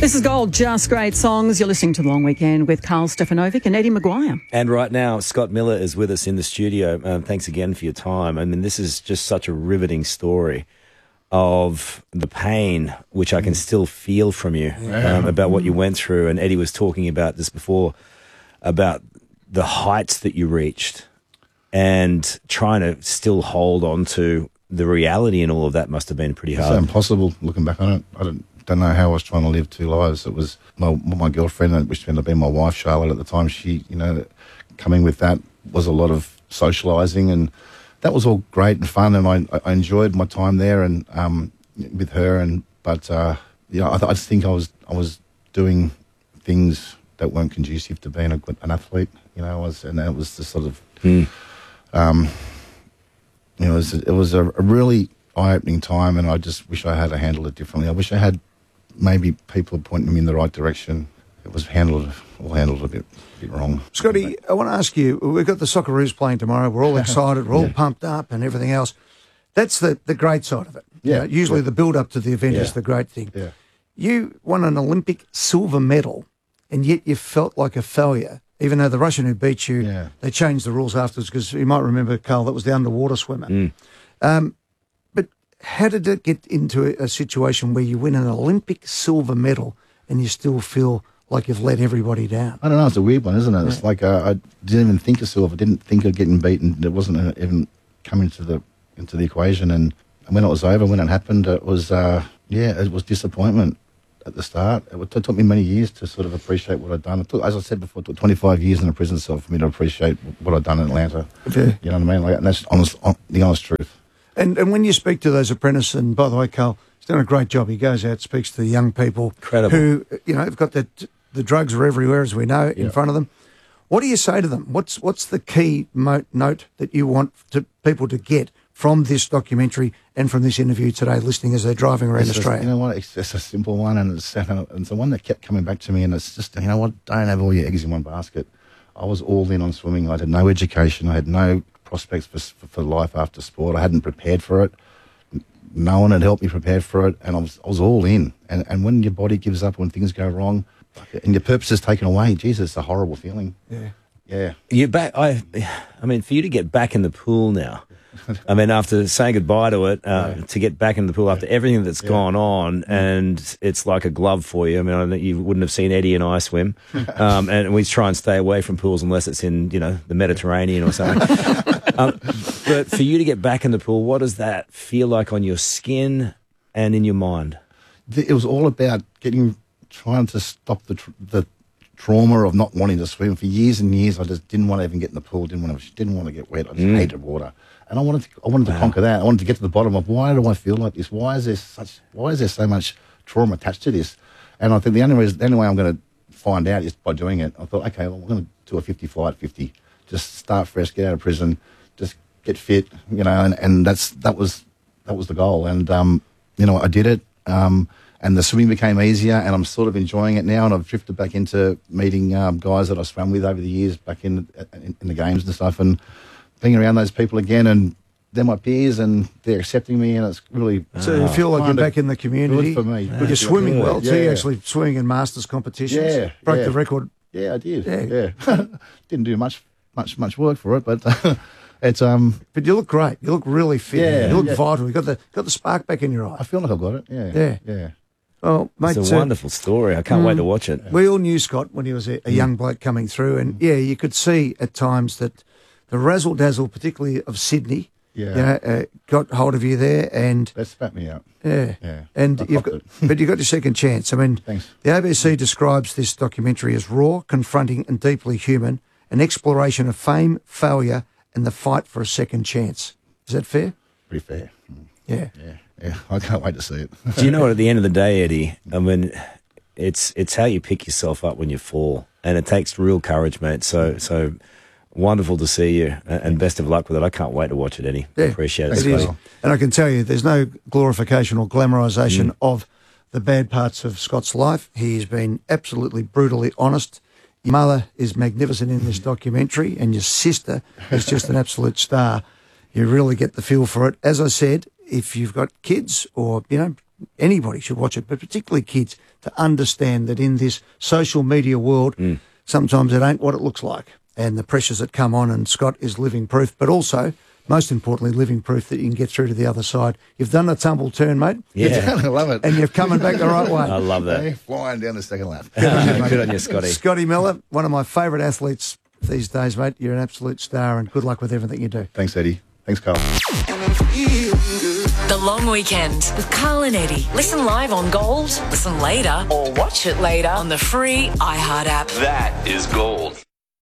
This is Gold, Just Great Songs. You're listening to The Long Weekend with Carl Stefanovic and Eddie Maguire. And right now, Scott Miller is with us in the studio. Thanks again for your time. I mean, this is just such a riveting story of the pain, which I can still feel from you, about what you went through. And Eddie was talking about this before, about the heights that you reached and trying to still hold on to the reality, and all of that must have been pretty hard. It's so impossible looking back on it. I don't know how I was trying to live two lives. It was my girlfriend, which ended up being my wife, Charlotte, at the time. She, coming with that was a lot of socialising, and that was all great and fun, and I enjoyed my time there and with her. But I just think I was doing things that weren't conducive to being an athlete. And that was the sort of it was a really eye-opening time, and I just wish I had handled it differently. I wish I had maybe people pointing me in the right direction. It was handled a bit wrong. Scotty, I want to ask you, we've got the Socceroos playing tomorrow. We're all excited. We're all pumped up and everything else. That's the great side of it. Yeah. Usually the build-up to the event is the great thing. Yeah. You won an Olympic silver medal, and yet you felt like a failure, even though the Russian who beat you, they changed the rules afterwards, because you might remember, Carl, that was the underwater swimmer. But how did it get into a situation where you win an Olympic silver medal and you still feel like you've let everybody down? I don't know. It's a weird one, isn't it? It's like I didn't even think of silver. I didn't think of getting beaten. It wasn't even coming into the equation. And when it was over, when it happened, it was it was disappointment at the start. It took me many years to sort of appreciate what I'd done. As I said before, it took 25 years in a prison cell for me to appreciate what I'd done in Atlanta. Yeah. You know what I mean? And that's the honest truth. And when you speak to those apprentices, and by the way, Carl, he's done a great job. He goes out, speaks to the young people who, have got the drugs are everywhere, as we know, in front of them. What do you say to them? What's the key note that you want people to get from this documentary and from this interview today, listening as they're driving around Australia? You know what? It's just a simple one, and it's the one that kept coming back to me, and it's just, don't have all your eggs in one basket. I was all in on swimming. I had no education. I had no prospects for life after sport. I hadn't prepared for it. No one had helped me prepare for it, and I was all in. And when your body gives up, when things go wrong, and your purpose is taken away, Jesus, it's a horrible feeling. Yeah. You're back. I mean, for you to get back in the pool now, I mean, after saying goodbye to it, to get back in the pool after everything that's gone on, and it's like a glove for you. I mean, I know you wouldn't have seen Eddie and I swim, and we try and stay away from pools unless it's in, the Mediterranean or something. But for you to get back in the pool, what does that feel like on your skin and in your mind? It was all about trying to stop the trauma of not wanting to swim. For years and years, I just didn't want to even get in the pool. Didn't want to get wet. I just hated water, and I wanted to conquer that. I wanted to get to the bottom of, why do I feel like this? Why is there so much trauma attached to this? And I think the only way I'm going to find out is by doing it. I thought, okay, well, I'm going to do a 50 fly at 50. Just start fresh, get out of prison, just get fit, and that was the goal. And I did it. And the swimming became easier, and I'm sort of enjoying it now. And I've drifted back into meeting guys that I swam with over the years, back in the games and stuff, and being around those people again. And they're my peers, and they're accepting me, and it's really. So you feel like you're back in the community. Good for me. But you're swimming well too. You're actually swimming in masters competitions. Yeah, broke the record. Yeah, I did. Yeah. Didn't do much work for it, but. It's But you look great. You look really fit. Yeah, you look vital. You got the spark back in your eye. I feel like I've got it. Yeah. Well, mate, it's a wonderful story. I can't wait to watch it. We all knew Scott when he was a young bloke coming through, and you could see at times that the razzle dazzle, particularly of Sydney, got hold of you there, and that spat me out. Yeah. And but you got your second chance. I mean, thanks. The ABC describes this documentary as raw, confronting, and deeply human, an exploration of fame, failure, and the fight for a second chance. Is that fair? Pretty fair. Yeah. I can't wait to see it. Do you know what? At the end of the day, Eddie, I mean, it's how you pick yourself up when you fall, and it takes real courage, mate. So wonderful to see you, and best of luck with it. I can't wait to watch it, Eddie. Yeah, Appreciate it. It Is. And I can tell you, there's no glorification or glamorisation of the bad parts of Scott's life. He's been absolutely brutally honest. Your mother is magnificent in this documentary, and your sister is just an absolute star. You really get the feel for it. As I said, if you've got kids or, anybody should watch it, but particularly kids, to understand that in this social media world, sometimes it ain't what it looks like, and the pressures that come on, and Scott is living proof, but also, most importantly, living proof that you can get through to the other side. You've done a tumble turn, mate. Yeah. I love it. And you're coming back the right way. I love that. Hey, flying down the second lap. Good on you, Scotty. Scotty Miller, one of my favourite athletes these days, mate. You're an absolute star, and good luck with everything you do. Thanks, Eddie. Thanks, Carl. The Long Weekend with Carl and Eddie. Listen live on Gold, listen later, or watch it later on the free iHeart app. That is gold.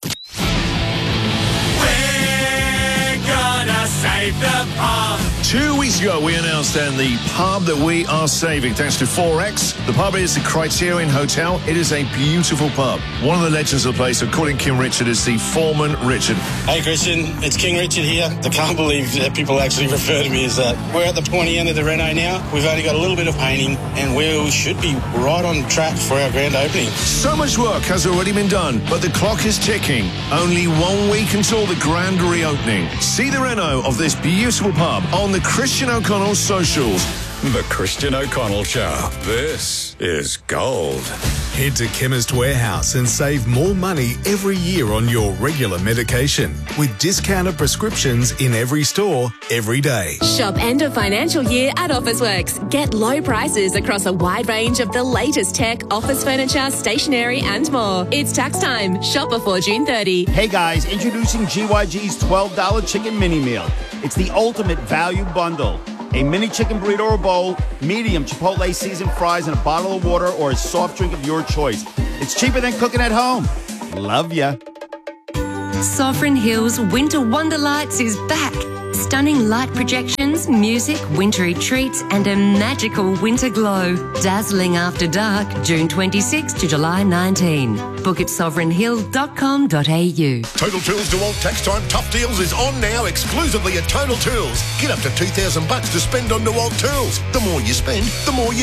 We're gonna save the pub. 2 weeks ago, we announced then the pub that we are saving thanks to 4X. The pub is the Criterion Hotel. It is a beautiful pub. One of the legends of the place, according to King Richard, is the Foreman Richard. Hey Christian, it's King Richard here. I can't believe that people actually refer to me as that. We're at the pointy end of the reno now. We've only got a little bit of painting and we should be right on track for our grand opening. So much work has already been done, but the clock is ticking. Only 1 week until the grand reopening. See the reno of this beautiful pub on the Christian O'Connell socials. The Christian O'Connell Show. This is gold. Head to Chemist Warehouse and save more money every year on your regular medication with discounted prescriptions in every store, every day. Shop end of financial year at Officeworks. Get low prices across a wide range of the latest tech, office furniture, stationery and more. It's tax time. Shop before June 30. Hey guys, introducing GYG's $12 chicken mini meal. It's the ultimate value bundle. A mini chicken burrito or bowl, medium Chipotle seasoned fries, and a bottle of water or a soft drink of your choice. It's cheaper than cooking at home. Love ya. Sovereign Hills Winter Wonderlights is back. Stunning light projections, music, wintry treats, and a magical winter glow. Dazzling after dark, June 26 to July 19. Book at sovereignhill.com.au. Total Tools DeWalt Tax Time Tough Deals is on now exclusively at Total Tools. Get up to $2,000 to spend on DeWalt tools. The more you spend, the more you